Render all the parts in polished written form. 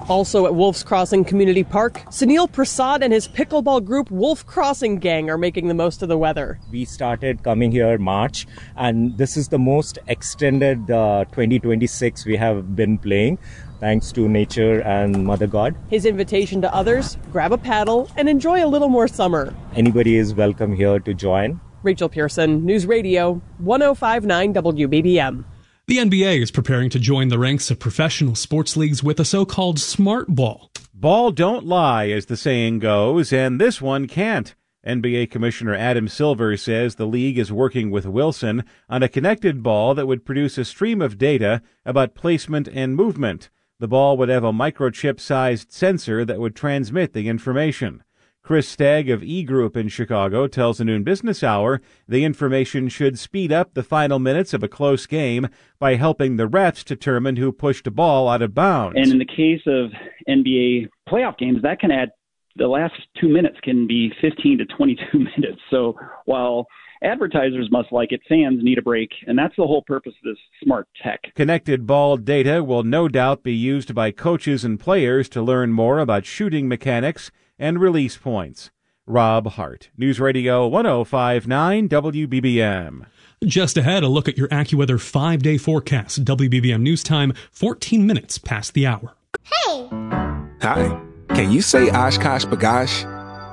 Also at Wolf's Crossing Community Park, Sunil Prasad and his pickleball group Wolf Crossing Gang are making the most of the weather. We started coming here March, and this is the most extended 2026 we have been playing, thanks to nature and Mother God. His invitation to others, grab a paddle and enjoy a little more summer. Anybody is welcome here to join. Rachel Pearson, News Radio, 105.9 WBBM. The NBA is preparing to join the ranks of professional sports leagues with a so-called smart ball. Ball don't lie, as the saying goes, and this one can't. NBA Commissioner Adam Silver says the league is working with Wilson on a connected ball that would produce a stream of data about placement and movement. The ball would have a microchip-sized sensor that would transmit the information. Chris Stagg of E-Group in Chicago tells the Noon Business Hour the information should speed up the final minutes of a close game by helping the refs determine who pushed a ball out of bounds. And in the case of NBA playoff games, that can add the last 2 minutes can be 15 to 22 minutes. So while advertisers must like it, fans need a break, and that's the whole purpose of this smart tech. Connected ball data will no doubt be used by coaches and players to learn more about shooting mechanics and release points. Rob Hart, News Radio 105.9 WBBM. Just ahead, a look at your AccuWeather 5-day forecast. WBBM News Time, 14 minutes past the hour. Hey! Hi. Can you say Oshkosh B'gosh?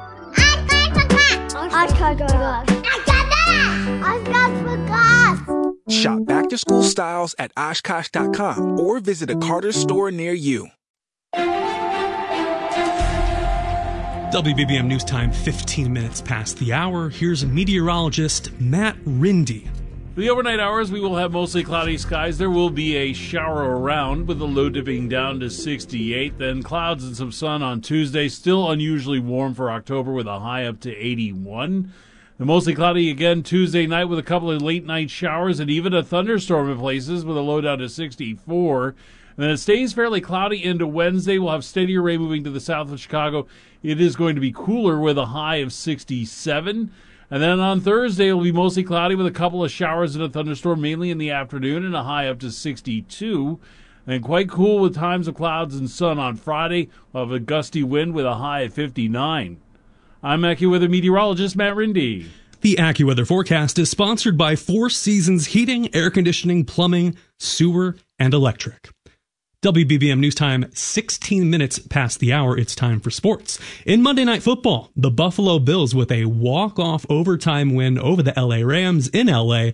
Oshkosh B'gosh. Oshkosh B'gosh. Shop back-to-school styles at Oshkosh.com or visit a Carter's store near you. WBBM News Time, 15 minutes past the hour. Here's meteorologist Matt Rindy. For the overnight hours, we will have mostly cloudy skies. There will be a shower around with the low dipping down to 68. Then clouds and some sun on Tuesday. Still unusually warm for October with a high up to 81. And mostly cloudy again Tuesday night with a couple of late night showers and even a thunderstorm in places with a low down to 64. And then it stays fairly cloudy into Wednesday. We'll have steadier rain moving to the south of Chicago. It is going to be cooler with a high of 67. And then on Thursday, it'll be mostly cloudy with a couple of showers and a thunderstorm, mainly in the afternoon, and a high up to 62. And quite cool with times of clouds and sun on Friday. We'll have a gusty wind with a high of 59. I'm AccuWeather meteorologist Matt Rindy. The AccuWeather forecast is sponsored by Four Seasons Heating, Air Conditioning, Plumbing, Sewer, and Electric. WBBM News Time, 16 minutes past the hour. It's time for sports. In Monday Night Football, the Buffalo Bills with a walk-off overtime win over the LA Rams in LA,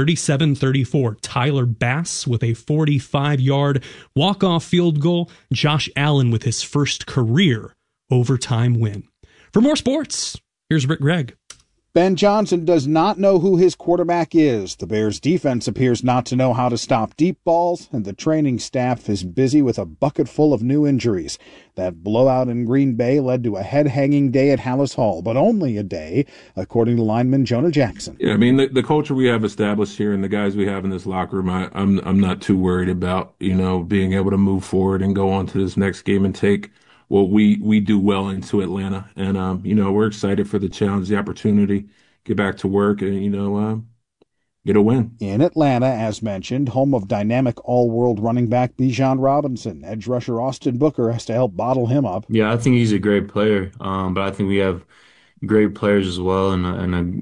37-34. Tyler Bass with a 45-yard walk-off field goal. Josh Allen with his first career overtime win. For more sports, here's Rick Gregg. Ben Johnson does not know who his quarterback is. The Bears' defense appears not to know how to stop deep balls, and the training staff is busy with a bucket full of new injuries. That blowout in Green Bay led to a head-hanging day at Hallis Hall, but only a day, according to lineman Jonah Jackson. Yeah, I mean, the culture we have established here and the guys we have in this locker room, I'm not too worried about, being able to move forward and go on to this next game and take what we do well into Atlanta. And, we're excited for the challenge, the opportunity, get back to work and, get a win. In Atlanta, as mentioned, home of dynamic all-world running back Bijan Robinson, edge rusher Austin Booker has to help bottle him up. Yeah, I think he's a great player, but I think we have great players as well and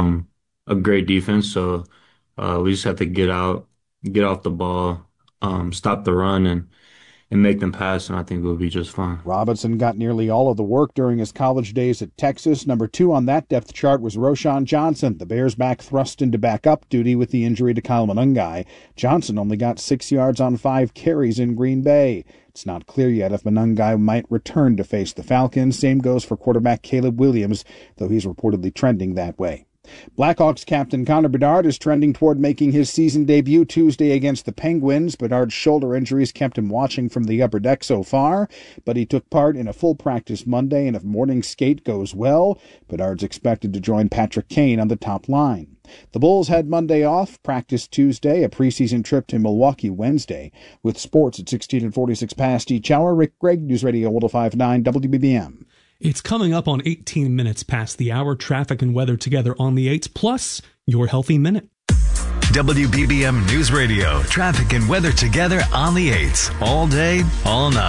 a great defense. So we just have to get off the ball, stop the run, and make them pass, and I think we'll be just fine. Robinson got nearly all of the work during his college days at Texas. Number 2 on that depth chart was Roschon Johnson. The Bears back thrust into backup duty with the injury to Kyle Monangai. Johnson only got 6 yards on 5 carries in Green Bay. It's not clear yet if Monangai might return to face the Falcons. Same goes for quarterback Caleb Williams, though he's reportedly trending that way. Blackhawks captain Connor Bedard is trending toward making his season debut Tuesday against the Penguins. Bedard's shoulder injuries kept him watching from the upper deck so far, but he took part in a full practice Monday, and if morning skate goes well, Bedard's expected to join Patrick Kane on the top line. The Bulls had Monday off, practice Tuesday, a preseason trip to Milwaukee Wednesday. With sports at 16 and 46 past each hour, Rick Gregg, News Radio 105.9 WBBM. It's coming up on 18 minutes past the hour. Traffic and weather together on the 8s, plus your Healthy Minute. WBBM News Radio. Traffic and weather together on the 8s. All day, all night.